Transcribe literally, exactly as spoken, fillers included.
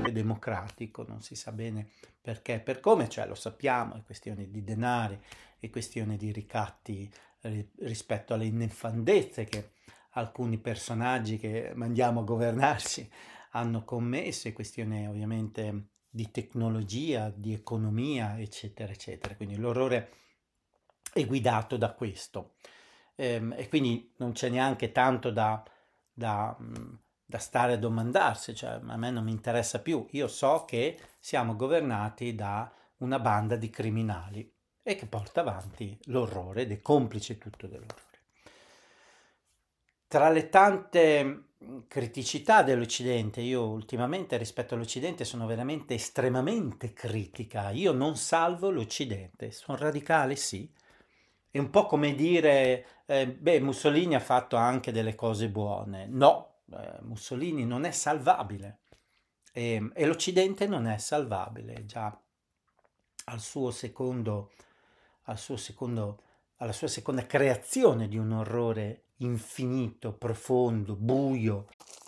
è democratico, non si sa bene perché e per come, cioè lo sappiamo, è questione di denari, è questione di ricatti ri- rispetto alle nefandezze che alcuni personaggi che mandiamo a governarci hanno commesso, è questione ovviamente di tecnologia, di economia, eccetera, eccetera. Quindi l'orrore è guidato da questo. Ehm, e quindi non c'è neanche tanto da, da, mh, da stare a domandarsi, cioè a me non mi interessa più. Io so che siamo governati da una banda di criminali e che porta avanti l'orrore ed è complice tutto dell'orrore. Tra le tante mh, criticità dell'Occidente, io ultimamente rispetto all'Occidente sono veramente estremamente critica. Io non salvo l'Occidente, sono radicale, sì. È un po' come dire, eh, beh, Mussolini ha fatto anche delle cose buone. No, eh, Mussolini non è salvabile e, e l'Occidente non è salvabile. Già al suo secondo, al suo secondo, alla sua seconda creazione di un orrore infinito, profondo, buio,